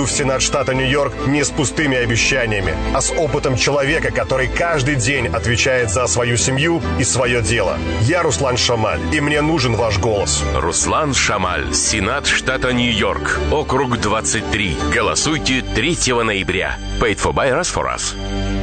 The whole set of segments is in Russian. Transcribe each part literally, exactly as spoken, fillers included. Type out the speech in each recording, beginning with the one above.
иду в Сенат штата Нью-Йорк не с пустыми обещаниями, а с опытом человека, который каждый день отвечает за свою семью и свое дело. Я Руслан Шамаль, и мне нужен ваш голос. Руслан Шамаль, Сенат штата Нью-Йорк, округ двадцать три. Голосуйте третьего ноября. Paid for by us for us.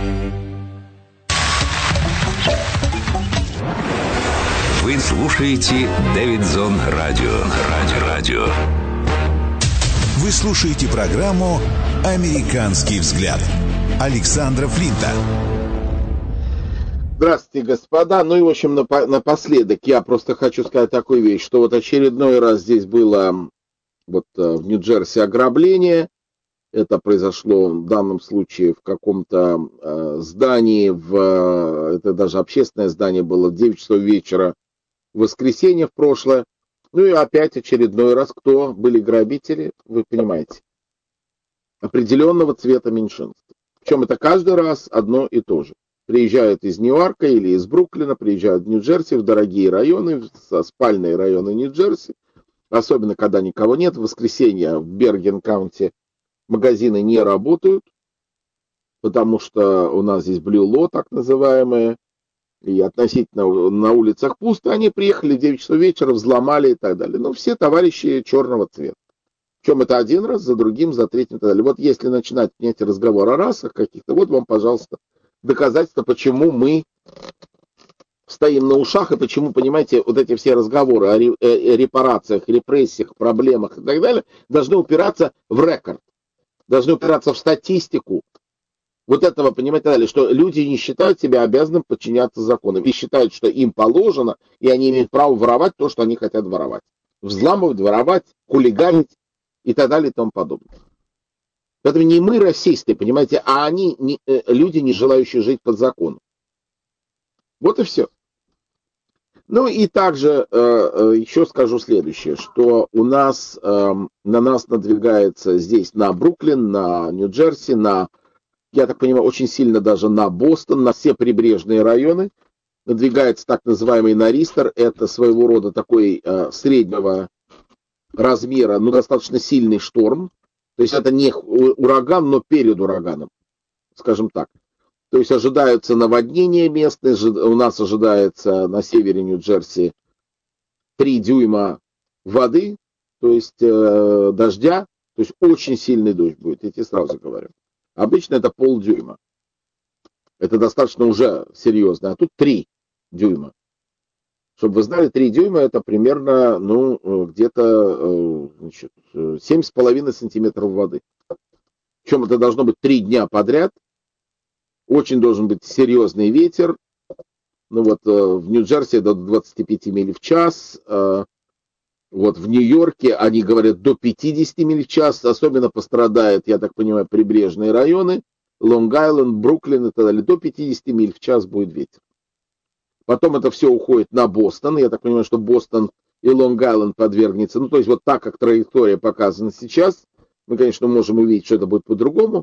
Вы слушаете Дэвидсон Радио. Радио. Радио. Вы слушаете программу «Американский взгляд» Александра Флинта. Здравствуйте, господа. Ну и, в общем, напоследок я просто хочу сказать такую вещь, что вот очередной раз здесь было вот в Нью-Джерси ограбление. Это произошло в данном случае в каком-то э, здании, в, э, это даже общественное здание было в девять часов вечера в воскресенье в прошлое. Ну и опять очередной раз, кто были грабители, вы понимаете, определенного цвета меньшинства. Причем это каждый раз одно и то же. Приезжают из Нью-Йорка или из Бруклина, приезжают в Нью-Джерси, в дорогие районы, в спальные районы Нью-Джерси, особенно когда никого нет. В воскресенье в Берген-Каунти магазины не работают, потому что у нас здесь блю-ло, так называемые, и относительно на улицах пусто. Они приехали в девять часов вечера, взломали и так далее. Ну, все товарищи черного цвета. Причем это один раз, за другим, за третьим и так далее. Вот если начинать, понимаете, разговор о расах каких-то, вот вам, пожалуйста, доказательство, почему мы стоим на ушах и почему, понимаете, вот эти все разговоры о репарациях, репрессиях, проблемах и так далее должны упираться в рекорд. Должны упираться в статистику вот этого, понимаете, далее, что люди не считают себя обязанным подчиняться законам и считают, что им положено, и они имеют право воровать то, что они хотят воровать. Взламывать, воровать, хулиганить и так далее и тому подобное. Поэтому не мы расисты, понимаете, а они, не, люди, не желающие жить под законом. Вот и все. Ну и также э, еще скажу следующее, что у нас, э, на нас надвигается здесь на Бруклин, на Нью-Джерси, на, я так понимаю, очень сильно даже на Бостон, на все прибрежные районы, надвигается так называемый Нористер, это своего рода такой э, среднего размера, но достаточно сильный шторм, то есть это не ураган, но перед ураганом, скажем так. То есть ожидаются наводнения местные, у нас ожидается на севере Нью-Джерси три дюйма воды, то есть э, дождя, то есть очень сильный дождь будет, я тебе сразу говорю. Обычно это полдюйма. Это достаточно уже серьезно, а тут три дюйма. Чтобы вы знали, три дюйма это примерно, ну, где-то значит, семь с половиной сантиметров воды. Причем это должно быть три дня подряд. Очень должен быть серьезный ветер. Ну вот в Нью-Джерси до двадцати пяти миль в час. Вот в Нью-Йорке они говорят до пятидесяти миль в час. Особенно пострадают, я так понимаю, прибрежные районы. Лонг-Айленд, Бруклин и так далее. До пятидесяти миль в час будет ветер. Потом это все уходит на Бостон. Я так понимаю, что Бостон и Лонг-Айленд подвергнется. Ну то есть вот так, как траектория показана сейчас. Мы, конечно, можем увидеть, что это будет по-другому.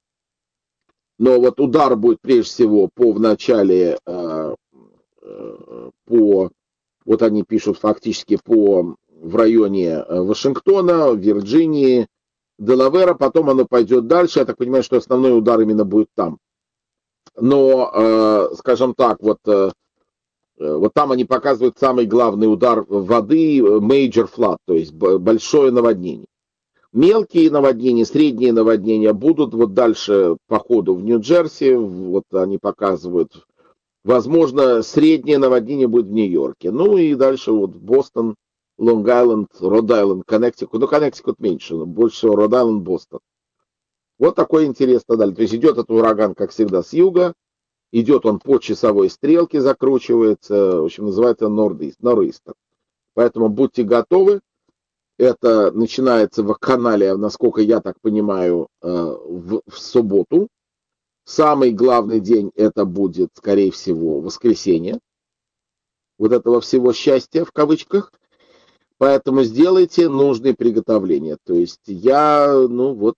Но вот удар будет прежде всего по в начале, э, э, по, вот они пишут фактически по в районе Вашингтона, Вирджинии, Делавера, потом оно пойдет дальше. Я так понимаю, что основной удар именно будет там. Но, э, скажем так, вот, э, вот там они показывают самый главный удар воды, major flood, то есть большое наводнение. Мелкие наводнения, средние наводнения будут вот дальше по ходу в Нью-Джерси, вот они показывают. Возможно, среднее наводнение будет в Нью-Йорке. Ну и дальше вот Бостон, Лонг-Айленд, Род-Айленд, Коннектикут. Ну, Коннектикут меньше, но больше всего Род-Айленд, Бостон. Вот такое интересно далее. То есть идет этот ураган, как всегда, с юга. Идет он по часовой стрелке, закручивается. В общем, называется Нор'истер. Поэтому будьте готовы. Это начинается в канале, насколько я так понимаю, в, в субботу. Самый главный день это будет, скорее всего, воскресенье. Вот этого всего счастья в кавычках. Поэтому сделайте нужные приготовления. То есть я, ну вот,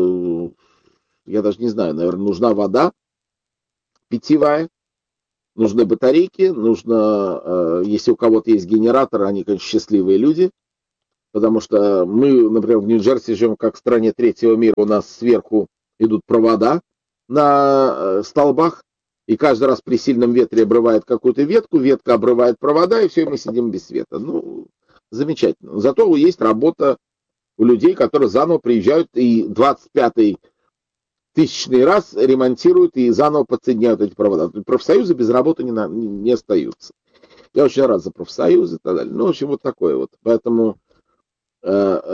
я даже не знаю, наверное, нужна вода питьевая, нужны батарейки, нужно, если у кого-то есть генератор, они, конечно, счастливые люди. Потому что мы, например, в Нью-Джерси живем как в стране третьего мира, у нас сверху идут провода на столбах, и каждый раз при сильном ветре обрывает какую-то ветку, ветка обрывает провода, и все, и мы сидим без света. Ну, замечательно. Зато есть работа у людей, которые заново приезжают и двадцать пятый тысячный раз ремонтируют и заново подсоединяют эти провода. Профсоюзы без работы не, на, не остаются. Я очень рад за профсоюзы и так далее. Ну, в общем, вот такое вот. Поэтому э,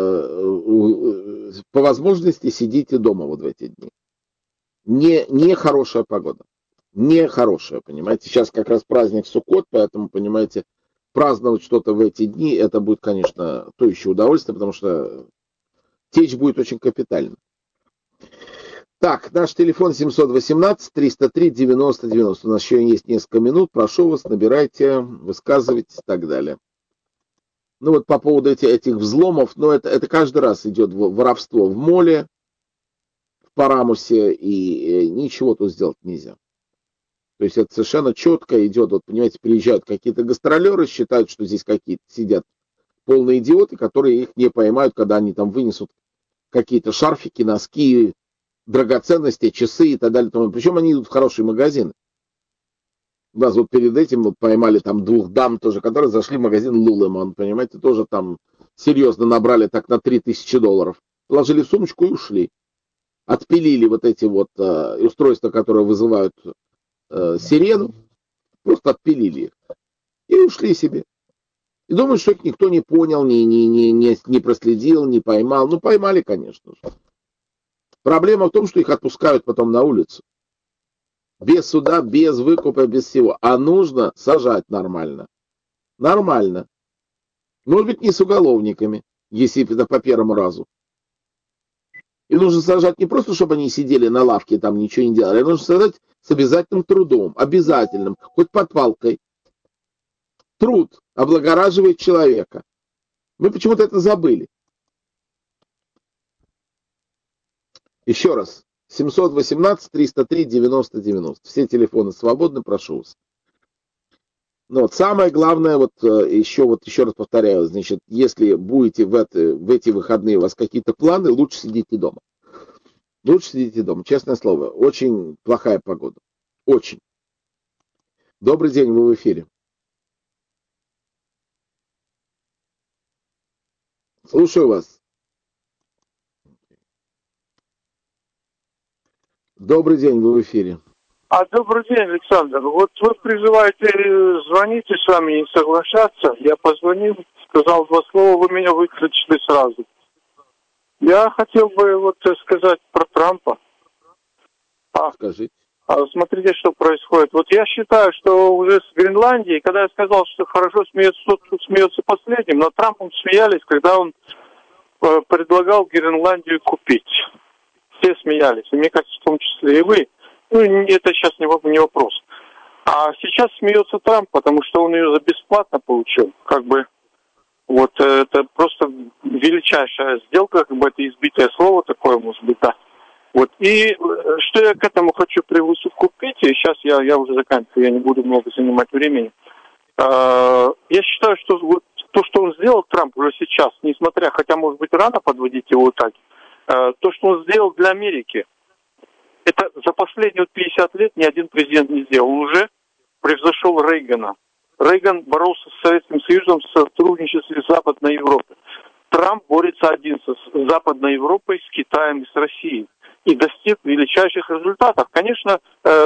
э, по возможности сидите дома вот в эти дни. Не, не хорошая погода. Не хорошая, понимаете. Сейчас как раз праздник Суккот, поэтому, понимаете, праздновать что-то в эти дни, это будет, конечно, то еще удовольствие, потому что течь будет очень капитально. Так, наш телефон семь один восемь триста три девяносто девяносто. У нас еще есть несколько минут. Прошу вас, набирайте, высказывайтесь и так далее. Ну вот по поводу этих, этих взломов, ну это, это каждый раз идет воровство в моле, в Парамусе, и, и ничего тут сделать нельзя. То есть это совершенно четко идет. Вот, понимаете, приезжают какие-то гастролеры, считают, что здесь какие-то сидят полные идиоты, которые их не поймают, когда они там вынесут какие-то шарфики, носки, драгоценности, часы и так далее. Причем они идут в хорошие магазины. У нас вот перед этим вот поймали там двух дам тоже, которые зашли в магазин Lululemon, понимаете, тоже там серьезно набрали так на три тысячи долларов. Положили в сумочку и ушли. Отпилили вот эти вот э, устройства, которые вызывают э, сирену, просто отпилили их. И ушли себе. И думают, что их никто не понял, не, не, не, не, не проследил, не поймал. Ну, поймали, конечно же. Проблема в том, что их отпускают потом на улицу. Без суда, без выкупа, без всего. А нужно сажать нормально. Нормально. Может быть, не с уголовниками, если это по первому разу. И нужно сажать не просто, чтобы они сидели на лавке, там ничего не делали, а нужно сажать с обязательным трудом. Обязательным. Хоть под палкой. Труд облагораживает человека. Мы почему-то это забыли. Еще раз. семь один восемь триста три девяносто девяносто. Все телефоны свободны, прошу вас. Но вот самое главное, вот еще, вот еще раз повторяю, значит, если будете в, это, в эти выходные, у вас какие-то планы, лучше сидите дома. Лучше сидите дома, честное слово. Очень плохая погода. Очень. Добрый день, вы в эфире. Слушаю вас. Добрый день, вы в эфире. А, добрый день, Александр. Вот вы призываете звонить и с вами не соглашаться. Я позвонил, сказал два слова, вы меня выключили сразу. Я хотел бы вот сказать про Трампа. А, Скажите. А, смотрите, что происходит. Вот я считаю, что уже с Гренландией, когда я сказал, что хорошо смеется тот, кто смеется последним, но Трампом смеялись, когда он э, предлагал Гренландию купить. Все смеялись, и мне кажется, в том числе и вы. Ну, это сейчас не вопрос. А сейчас смеется Трамп, потому что он ее за бесплатно получил. Как бы, вот, это просто величайшая сделка, как бы это избитое слово такое, может быть, да. Вот, и что я к этому хочу купить, и сейчас я, я уже заканчиваю, я не буду много занимать времени. Я считаю, что вот то, что он сделал, Трамп, уже сейчас, несмотря, хотя, может быть, рано подводить его так, то, что он сделал для Америки, это за последние пятьдесят лет ни один президент не сделал. Он уже превзошел Рейгана. Рейган боролся с Советским Союзом в сотрудничестве с Западной Европой. Трамп борется один с Западной Европой, с Китаем и с Россией. И достиг величайших результатов. Конечно,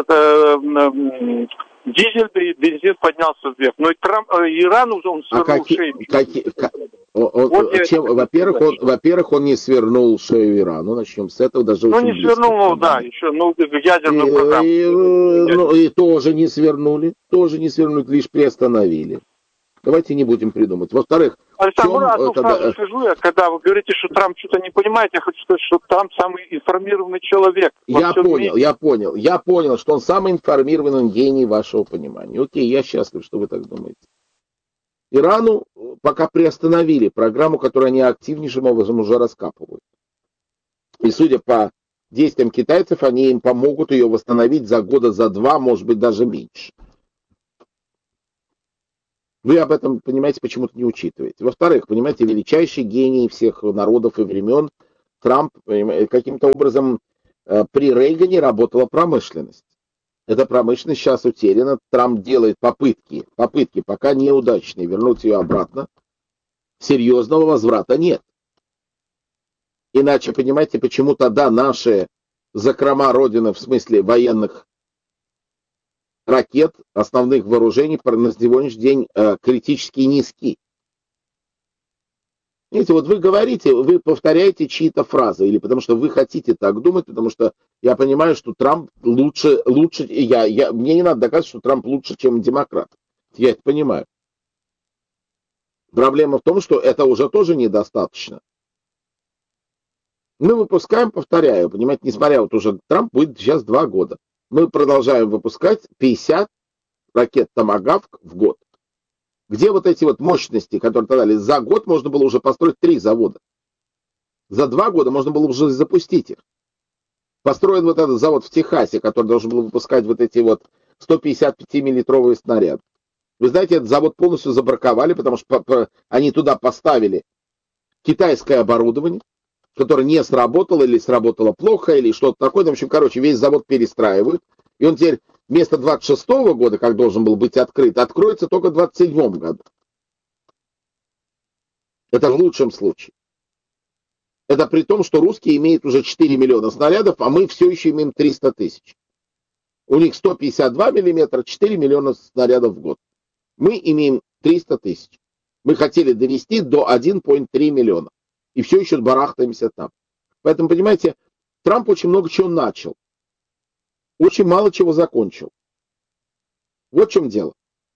дизель и бензин поднялся вверх. Но и Трамп, Иран уже он свернул а какие, шею. Какие, как, он, вот чем, во-первых, он, во-первых, он не свернул шею Ирану. Начнем с этого. Даже ну, не близко, свернул, ну, да, еще ну, ядерную и, программу. И, ну, и тоже не свернули. Тоже не свернули, лишь приостановили. Давайте не будем придумать. Во-вторых, Александр, одну фразу скажу я, когда вы говорите, что Трамп что-то не понимает, я хочу сказать, что Трамп самый информированный человек. Я понял, мире. я понял, я понял, что он самый информированный гений вашего понимания. Окей, я счастлив, что вы так думаете. Ирану пока приостановили программу, которую они активнейшим образом уже раскапывают. И судя по действиям китайцев, они им помогут ее восстановить за года, за два, может быть, даже меньше. Вы об этом, понимаете, почему-то не учитываете. Во-вторых, понимаете, величайший гений всех народов и времен Трамп каким-то образом при Рейгане работала промышленность. Эта промышленность сейчас утеряна. Трамп делает попытки, попытки пока неудачные, вернуть ее обратно. Серьезного возврата нет. Иначе, понимаете, почему тогда наши закрома Родины в смысле военных ракет, основных вооружений на сегодняшний день э, критически низки. Видите, вот вы говорите, вы повторяете чьи-то фразы, или потому что вы хотите так думать, потому что я понимаю, что Трамп лучше, лучше я, я, мне не надо доказывать, что Трамп лучше, чем демократ. Я это понимаю. Проблема в том, что это уже тоже недостаточно. Мы выпускаем, повторяю, понимаете, несмотря вот уже Трамп будет сейчас два года. Мы продолжаем выпускать пятьдесят ракет «Томагавк» в год. Где вот эти вот мощности, которые дали? За год можно было уже построить три завода. За два года можно было уже запустить их. Построен вот этот завод в Техасе, который должен был выпускать вот эти вот сто пятьдесят пятимиллиметровые снаряды. Вы знаете, этот завод полностью забраковали, потому что они туда поставили китайское оборудование, которое не сработало или сработало плохо, или что-то такое. В общем, короче, весь завод перестраивают. И он теперь вместо двадцать шестого года, как должен был быть открыт, откроется только в двадцать седьмом году. Это в лучшем случае. Это при том, что русские имеют уже четыре миллиона снарядов, а мы все еще имеем триста тысяч. У них сто пятьдесят два миллиметра, четыре миллиона снарядов в год. Мы имеем триста тысяч. Мы хотели довести до один целых три миллиона. И все еще барахтаемся там. Поэтому, понимаете, Трамп очень много чего начал. Очень мало чего закончил. Вот в чем дело.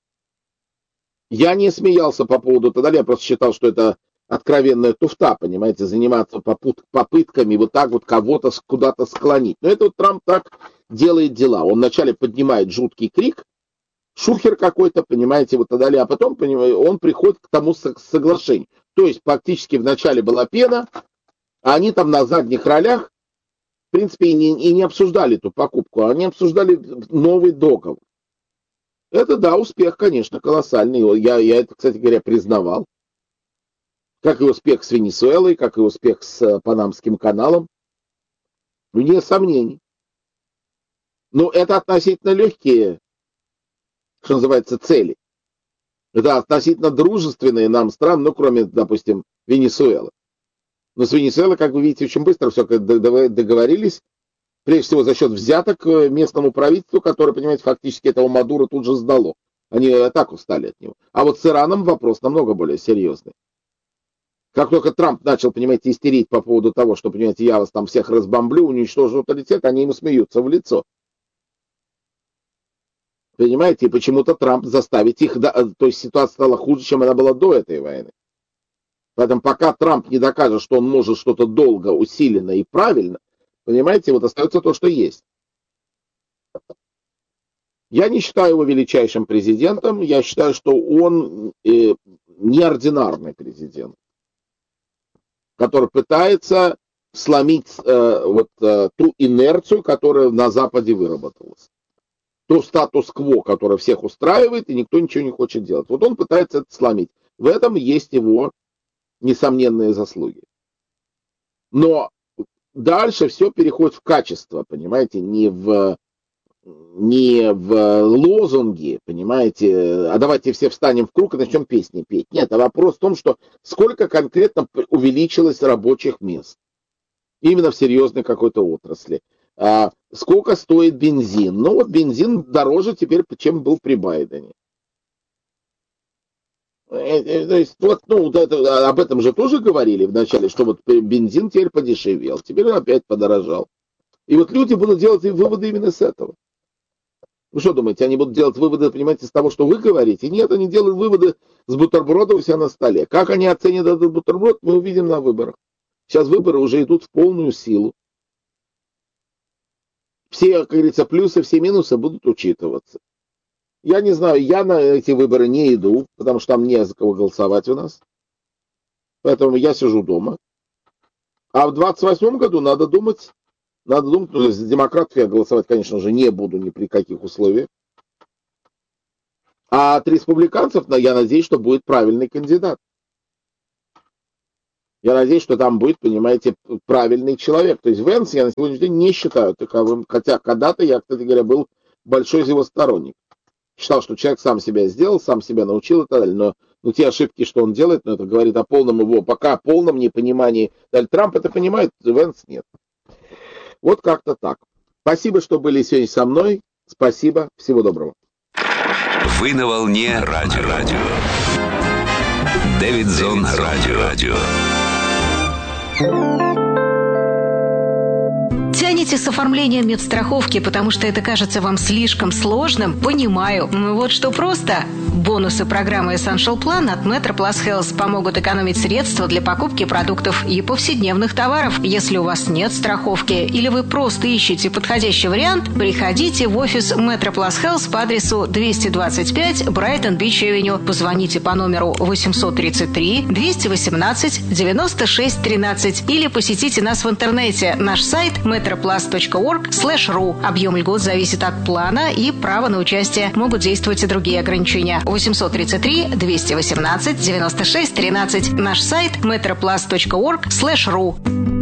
Я не смеялся по поводу тогда, я просто считал, что это откровенная туфта, понимаете, заниматься попут- попытками вот так вот кого-то куда-то склонить. Но это вот Трамп так делает дела. Он вначале поднимает жуткий крик, шухер какой-то, понимаете, вот тогда, а потом, понимаете, он приходит к тому соглашению. То есть фактически вначале была пена, а они там на задних ролях, в принципе, и не, и не обсуждали эту покупку, они обсуждали новый договор. Это, да, успех, конечно, колоссальный. Я, я это, кстати говоря, признавал. Как и успех с Венесуэлой, как и успех с Панамским каналом. Вне сомнений. Но это относительно легкие, что называется, цели. Это относительно дружественные нам страны, ну, кроме, допустим, Венесуэлы. Но с Венесуэлой, как вы видите, очень быстро все договорились. Прежде всего за счет взяток местному правительству, которое, понимаете, фактически этого Мадуро тут же сдало. Они так устали от него. А вот с Ираном вопрос намного более серьезный. Как только Трамп начал, понимаете, истерить по поводу того, что, понимаете, я вас там всех разбомблю, уничтожу авторитет, они ему смеются в лицо. Понимаете, и почему-то Трамп заставить их, да, то есть ситуация стала хуже, чем она была до этой войны. Поэтому пока Трамп не докажет, что он может что-то долго, усиленно и правильно, понимаете, вот остается то, что есть. Я не считаю его величайшим президентом, я считаю, что он э, неординарный президент, который пытается сломить э, вот э, ту инерцию, которая на Западе выработалась. То статус-кво, который всех устраивает, и никто ничего не хочет делать. Вот он пытается это сломить. В этом есть его несомненные заслуги. Но дальше все переходит в качество, понимаете, не в, не в лозунги, понимаете, а давайте все встанем в круг и начнем песни петь. Нет, а вопрос в том, что сколько конкретно увеличилось рабочих мест. Именно в серьезной какой-то отрасли. А сколько стоит бензин? Ну вот бензин дороже теперь, чем был при Байдене. То есть, вот, ну, это, об этом же тоже говорили вначале, что вот бензин теперь подешевел, теперь он опять подорожал. И вот люди будут делать выводы именно с этого. Вы что думаете, они будут делать выводы, понимаете, с того, что вы говорите? Нет, они делают выводы с бутерброда у себя на столе. Как они оценят этот бутерброд, мы увидим на выборах. Сейчас выборы уже идут в полную силу. Все, как говорится, плюсы, все минусы будут учитываться. Я не знаю, я на эти выборы не иду, потому что там не за кого голосовать у нас. Поэтому я сижу дома. А в двадцать восьмом году надо думать, надо думать, ну, за демократов я голосовать, конечно же, не буду ни при каких условиях. А от республиканцев, я надеюсь, что будет правильный кандидат. Я надеюсь, что там будет, понимаете, правильный человек. То есть Венс я на сегодняшний день не считаю таковым, хотя когда-то я, кстати говоря, был большой его сторонник. Считал, что человек сам себя сделал, сам себя научил и так далее. Но, но те ошибки, что он делает, ну, это говорит о полном его, пока о полном непонимании. Далее, Трамп это понимает, Венс нет. Вот как-то так. Спасибо, что были сегодня со мной. Спасибо. Всего доброго. Вы на волне радио. радио. Дэвид Зон радио. радио. Тянете с оформлением медстраховки, потому что это кажется вам слишком сложным? Понимаю. Ну вот что просто. Бонусы программы Essential Plan от Metro Plus Health помогут экономить средства для покупки продуктов и повседневных товаров. Если у вас нет страховки или вы просто ищете подходящий вариант, приходите в офис Metro Plus Health по адресу двести двадцать пять Brighton Beach Avenue. Позвоните по номеру восемьсот тридцать три двести восемнадцать девяносто шесть тринадцать или посетите нас в интернете. Наш сайт metroplus точка org слэш ру. Объем льгот зависит от плана, и право на участие. Могут действовать и другие ограничения. восемьсот тридцать три двести восемнадцать девяносто шесть тринадцать. Наш сайт metroplus точка org слэш ру.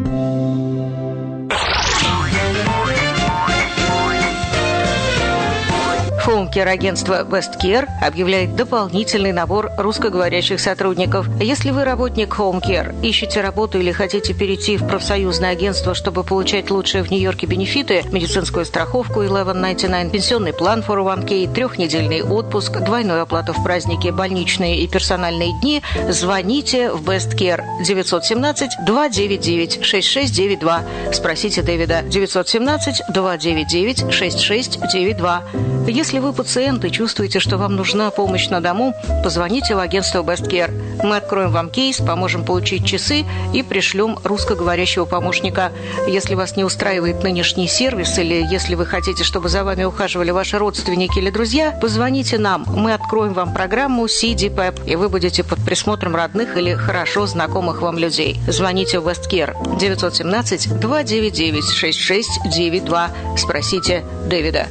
Хоум-кер-агентство Westcare объявляет дополнительный набор русскоговорящих сотрудников. Если вы работник Хоум-кер, ищете работу или хотите перейти в профсоюзное агентство, чтобы получать лучшие в Нью-Йорке бенефиты, медицинскую страховку eleven ninety-nine, пенсионный план фор о ван кей, трехнедельный отпуск, двойную оплату в праздники, больничные и персональные дни, звоните в Westcare девятьсот семнадцать два девять девять шесть шесть девять два. Спросите Дэвида девятьсот семнадцать два девять девять шесть шесть девять два. Если вы пациент и чувствуете, что вам нужна помощь на дому, позвоните в агентство Westcare. Мы откроем вам кейс, поможем получить часы и пришлем русскоговорящего помощника. Если вас не устраивает нынешний сервис или если вы хотите, чтобы за вами ухаживали ваши родственники или друзья, позвоните нам. Мы откроем вам программу си ди пэп, и вы будете под присмотром родных или хорошо знакомых вам людей. Звоните в Westcare девятьсот семнадцать два девять девять шесть шесть девять два. Спросите Дэвида.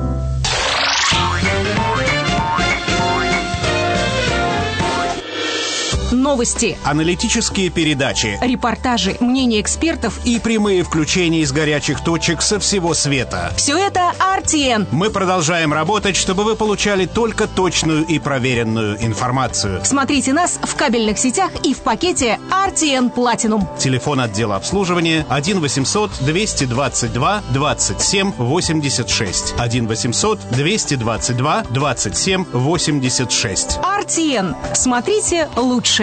Новости, аналитические передачи, репортажи, мнения экспертов и прямые включения из горячих точек со всего света. Все это ар ти эн. Мы продолжаем работать, чтобы вы получали только точную и проверенную информацию. Смотрите нас в кабельных сетях и в пакете ар ти эн Platinum. Телефон отдела обслуживания один восемьсот двести двадцать два двадцать семь восемьдесят шесть. один восемьсот двести двадцать два двадцать семь восемьдесят шесть. ар ти эн. Смотрите лучше.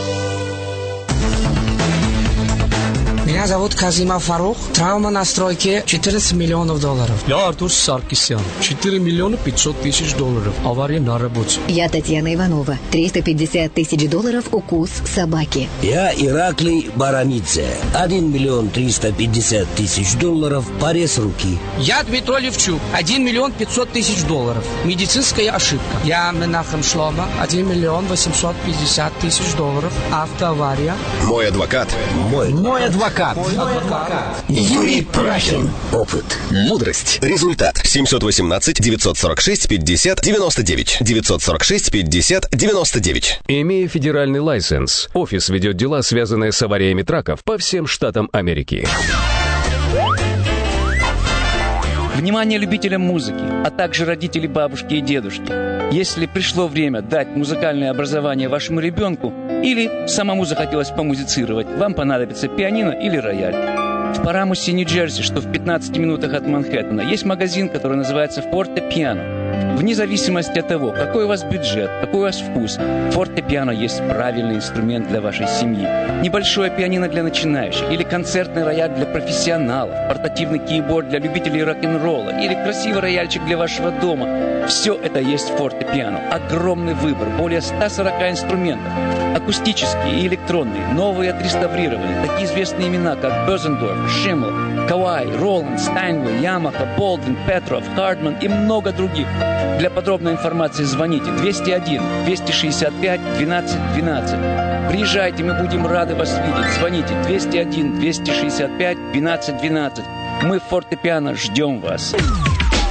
Меня зовут Казима Фарух. Травма на стройке четырнадцать миллионов долларов. Я Артур Саркисян. четыре миллиона пятьсот тысяч долларов. Авария на работе. Я Татьяна Иванова. триста пятьдесят тысяч долларов укус собаки. Я Ираклий Барамидзе. один миллион триста пятьдесят тысяч долларов. Порез руки. Я Дмитрий Левчук. один миллион пятьсот тысяч долларов. Медицинская ошибка. Я Менахем Шлома. один миллион восемьсот пятьдесят тысяч долларов. Автоавария. Мой адвокат. Мой. Мой адвокат. Юрий Прахин. Опыт. Мудрость. Результат. семьсот восемнадцать девятьсот сорок шесть пятьдесят девяносто девять. девятьсот сорок шесть пятьдесят девяносто девять. Имея федеральный лайсенс, офис ведет дела, связанные с авариями траков по всем штатам Америки. Внимание любителям музыки, а также родители, бабушки и дедушки. Если пришло время дать музыкальное образование вашему ребенку или самому захотелось помузицировать, вам понадобится пианино или рояль. В Парамусе, Нью-Джерси, что в пятнадцати минутах от Манхэттена, есть магазин, который называется «Фортепиано». Вне зависимости от того, какой у вас бюджет, какой у вас вкус, фортепиано есть правильный инструмент для вашей семьи. Небольшое пианино для начинающих, или концертный рояль для профессионалов, портативный кейборд для любителей рок-н-ролла, или красивый рояльчик для вашего дома. Все это есть в фортепиано. Огромный выбор, более ста сорока инструментов. Акустические и электронные, новые и отреставрированные. Такие известные имена, как Бёзендорф, Шиммел, Кавай, Роланд, Стайнвей, Ямаха, Болдвин, Петров, Хардман и много других. Для подробной информации звоните двести один двести шестьдесят пять двенадцать двенадцать. Приезжайте, мы будем рады вас видеть. Звоните двести один двести шестьдесят пять двенадцать двенадцать. Мы в фортепиано ждем вас.